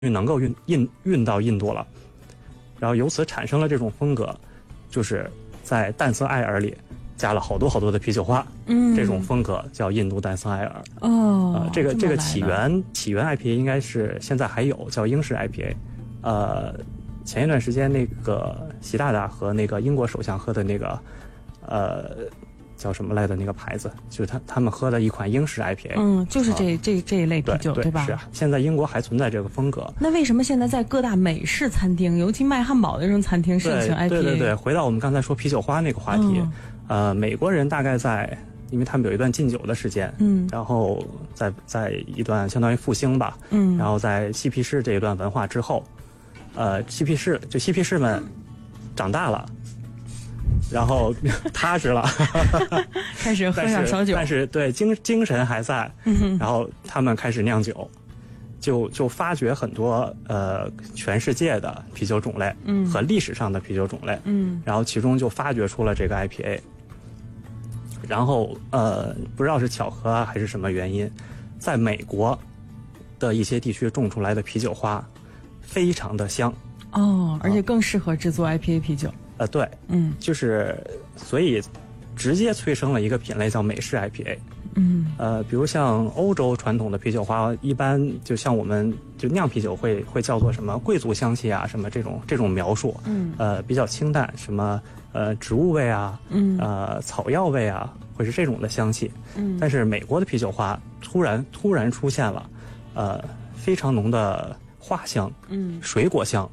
能够运到印度了，然后由此产生了这种风格，就是在淡色艾尔里加了好多好多的啤酒花，这种风格叫印度淡色艾尔。这个起源 IPA 应该是现在还有叫英式 IPA。前一段时间那个习大大和那个英国首相喝的那个叫什么来的那个牌子，就是他们喝的一款英式 IPA。 就是这一类啤酒，对吧？ 是啊，现在英国还存在这个风格。 那为什么现在在各大美式餐厅，尤其卖汉堡的这种餐厅盛行 IPA？ 对，回到我们刚才说啤酒花那个话题，美国人大概因为他们有一段禁酒的时间，然后在一段相当于复兴吧，然后在嬉皮士这一段文化之后，嬉皮士们长大了。然后踏实了， 开始喝点小酒， 但是对精神还在，然后他们开始酿酒，就发掘很多全世界的啤酒种类，和历史上的啤酒种类，然后其中就发掘出了这个 IPA， 然后不知道是巧合还是什么原因，在美国的一些地区种出来的啤酒花非常的香而且更适合制作 IPA 啤酒。 对，就是所以直接催生了一个品类叫美式 IPA。比如像欧洲传统的啤酒花，一般就像我们就酿啤酒会叫做什么贵族香气啊，什么这种描述，比较清淡，什么植物味啊，草药味啊，会是这种的香气。但是美国的啤酒花突然出现了，非常浓的花香，水果香。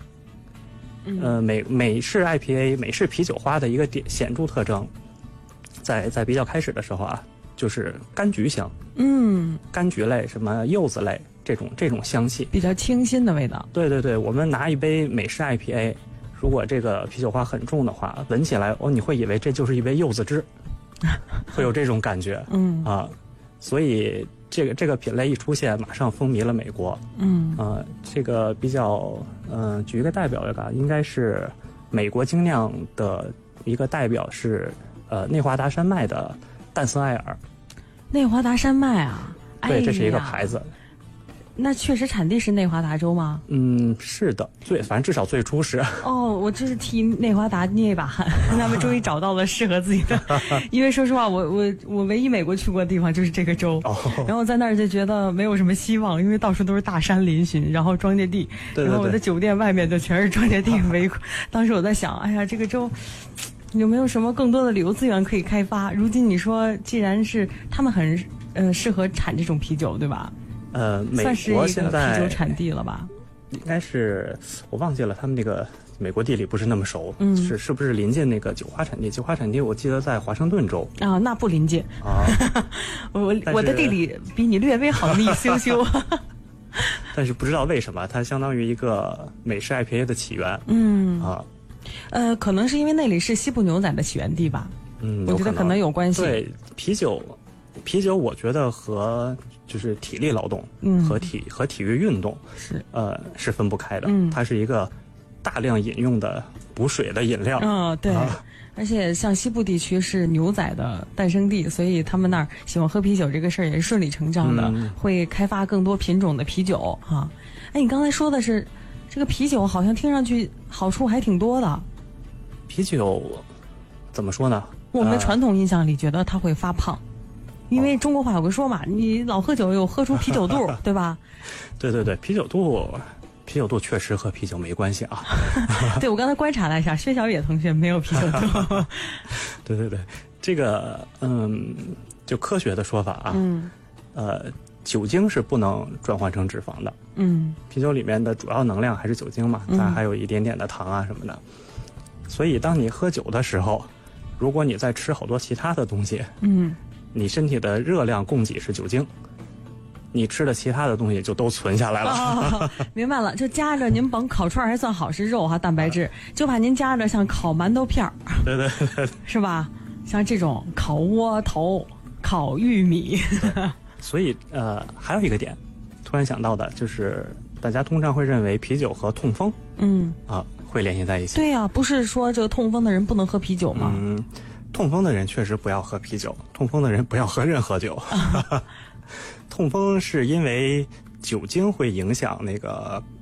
美式 IPA 美式啤酒花的一个显著特征，在比较开始的时候啊，就是柑橘香，柑橘类什么柚子类这种香气， 比较清新的味道。 对，我们拿一杯美式 IPA， 如果这个啤酒花很重的话，闻起来你会以为这就是一杯柚子汁，会有这种感觉，所以这个品类一出现，马上风靡了美国。这个比较举一个代表的吧，应该是美国精酿的一个代表是内华达山脉的淡色艾尔。 内华达山脉啊， 对，这是一个牌子。 那确实产地是内华达州吗？ 是的，反正至少最初是。 我真是替内华达捏一把汗，他们终于找到了适合自己的。因为说实话，我唯一美国去过的地方就是这个州，然后在那儿就觉得没有什么希望，因为到处都是大山嶙峋，然后庄稼地，然后我的酒店外面就全是庄稼地围。当时我在想，哎呀，这个州有没有什么更多的旅游资源可以开发？如今你说，既然是他们很适合产这种啤酒，对吧？ 美国现在啤酒产地了吧？ 应该是我忘记了，他们那个美国地理不是那么熟，是不是临近那个酒花产地？酒花产地我记得在华盛顿州啊，那不临近啊。我的地理比你略微好那么一羞羞。 但是不知道为什么，它相当于一个美式 IPA 的起源。 可能是因为那里是西部牛仔的起源地吧。我觉得可能有关系。 对，啤酒，我觉得和就是体力劳动，和体育运动是分不开的。它是一个大量饮用的补水的饮料。 对。而且像西部地区是牛仔的诞生地，所以他们那儿喜欢喝啤酒这个事儿也是顺理成章的，会开发更多品种的啤酒哈。你刚才说的是这个啤酒，好像听上去好处还挺多的。 啤酒怎么说呢？ 我们的传统印象里觉得它会发胖。因为中国话有个说嘛，你老喝酒又喝出啤酒肚，对吧？ 对，啤酒肚确实和啤酒没关系啊。 对，我刚才观察了一下，薛小野同学没有啤酒肚。 对，这个就科学的说法啊，酒精是不能转换成脂肪的。啤酒里面的主要能量还是酒精嘛，它还有一点点的糖啊什么的。所以当你喝酒的时候，如果你再吃好多其他的东西，你身体的热量供给是酒精，你吃的其他的东西就都存下来了。 明白了，就夹着您甭烤串还算好是肉哈，蛋白质，就怕您夹着像烤馒头片儿， 对， 是吧？像这种烤窝头、烤玉米。 所以还有一个点，突然想到的就是大家通常会认为啤酒和痛风，会联系在一起。 对呀，不是说这个痛风的人不能喝啤酒吗？ 痛风的人确实不要喝啤酒，痛风的人不要喝任何酒。痛风是因为酒精会影响那个